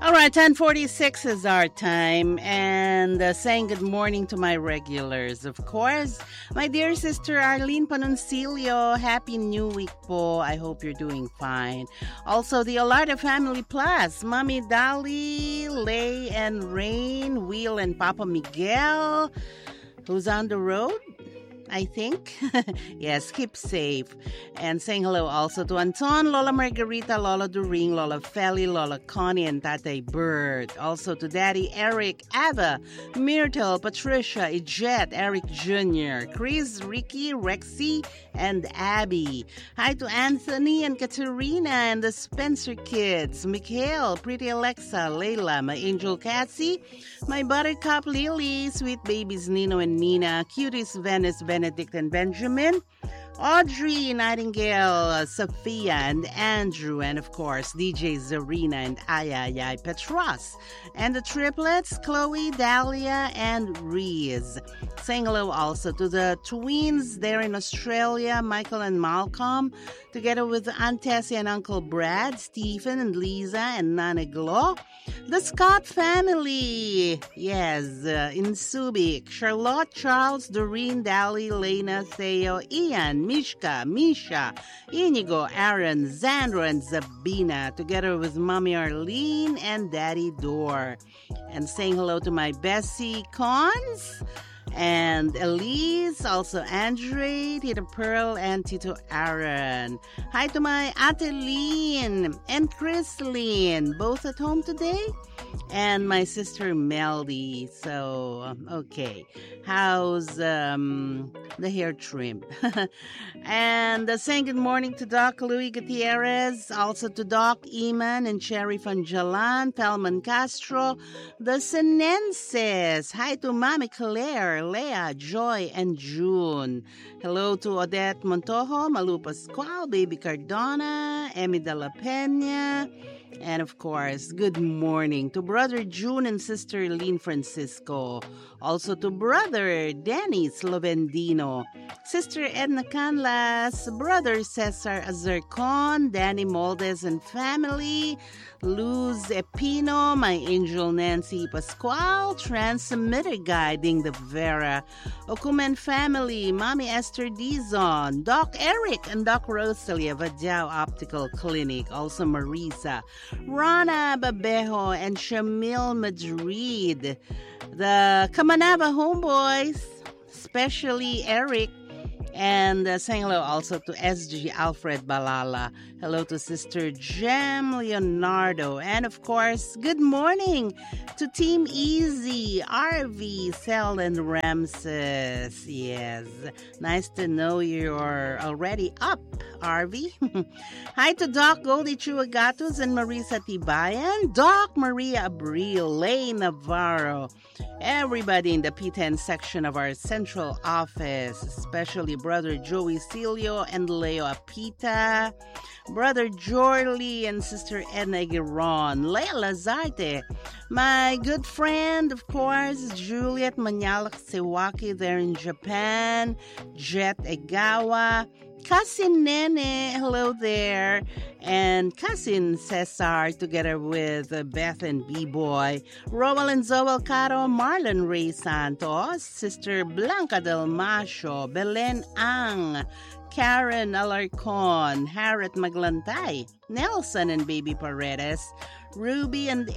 All right, 10:46 is our time, and saying good morning to my regulars, of course. My dear sister Arlene Panoncillo, Happy New Week po. I hope you're doing fine. Also, the Olarda Family Plus, Mommy Dolly, Lay and Rain, Will and Papa Miguel, who's on the road, I think. Yes, keep safe. And saying hello also to Anton, Lola Margarita, Lola During, Lola Feli, Lola Connie, and Tatay Bird. Also to Daddy Eric, Ava, Myrtle, Patricia, Ijet, Eric Jr., Chris, Ricky, Rexy, and Abby. Hi to Anthony and Katerina and the Spencer kids, Mikhail, Pretty Alexa, Layla, my angel Cassie, my buttercup Lily, sweet babies Nino and Nina, cuties Venice, Benedict and Benjamin, Audrey, Nightingale, Sophia and Andrew, and of course DJ Zarina and Ayayay Petros, and the triplets Chloe, Dahlia, and Reese. Saying hello also to the twins there in Australia, Michael and Malcolm, together with Aunt Tessie and Uncle Brad, Stephen and Lisa and Nana Glo. The Scott family, yes, in Subic, Charlotte, Charles, Doreen, Dally, Lena, Theo, Ian, Mishka, Misha, Inigo, Aaron, Xandro, and Zabina, together with Mommy Arlene and Daddy Dor. And saying hello to my Bessie Cons and Elise, also Andre, Tito Pearl, and Tito Aaron. Hi to my Ate Lynn and Chris Lynn, both at home today, and my sister Meldy. So, okay. How's the hair trim? And saying good morning to Doc Louis Gutierrez, also to Doc Iman and Cherry Fanjalan, Pelman Castro, the Senenses. Hi to Mami Claire, Leah, Joy, and June. Hello to Odette Montojo, Malu Pascual, Baby Cardona, Emi de la Peña, and of course, good morning to Brother June and Sister Lynn Francisco. Also to Brother Danny Slovendino, Sister Edna Canlas, Brother Cesar Azarcon, Danny Moldes and family, Luz Epino, my angel Nancy Pascual, transmitter guiding the Vera, Okumen family, Mommy Esther Dizon, Doc Eric and Doc Rosalie of Adjao Optical Clinic, also Marisa, Rana Babejo, and Shamil Madrid, the Kamanaba homeboys, especially Eric, and saying hello also to SG Alfred Balala. Hello to Sister Jem Leonardo. And of course, good morning to Team Easy, RV, Cell, and Ramses. Yes, nice to know you're already up, RV. Hi to Doc Goldie Chuagatos and Marisa Tibayan, Doc Maria Abril, Lay Navarro, everybody in the P10 section of our central office, especially Brother Joey Cilio and Leo Apita, Brother Jorley and Sister Edna Giron, Lea Lazarte, my good friend, of course, Juliet Manyalak Sewaki there in Japan, Jet Egawa, Cousin Nene, hello there, and Cousin Cesar together with Beth and B-Boy, Roel and Zoel Caro, Marlon Ray Santos, Sister Blanca Del Macho, Belen Ang, Karen Alarcon, Harriet Maglantay, Nelson and Baby Paredes, Ruby and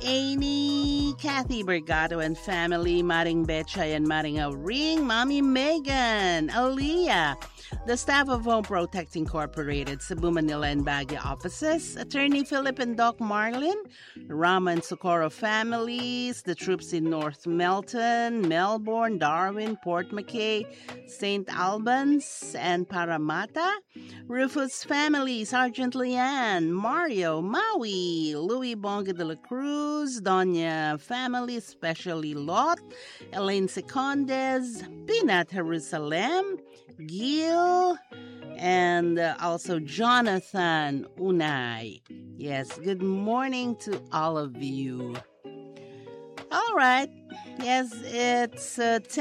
Amy, Kathy Bergato and family, Maring Betchay and Maring Ring, Mommy Megan, Aaliyah, the staff of Home Protect Incorporated, Cebu, Manila, and Baguio offices, Attorney Philip and Doc Marlin, Rama and Socorro families, the troops in North Melton, Melbourne, Darwin, Port McKay, St. Albans, and Parramatta, Rufus family, Sergeant Leanne, Mario, Maui, Louis Bonga de la Cruz, Doña family, especially Lot, Elaine Secondes, Peanut Jerusalem, Gil, and also Jonathan Unay. Yes, good morning to all of you. All right. Yes, it's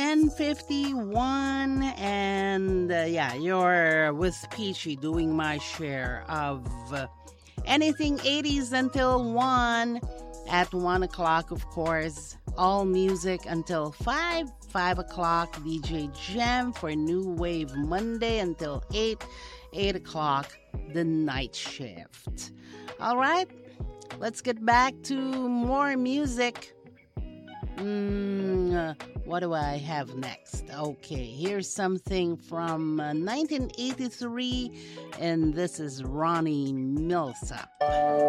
10:51, and yeah, you're with Peachy doing my share of anything 80s until 1. At 1 o'clock, of course, all music until 5 o'clock, DJ Gem for New Wave Monday until 8 o'clock, the night shift. All right, let's get back to more music. What do I have next? Okay, here's something from 1983, and this is Ronnie Milsap.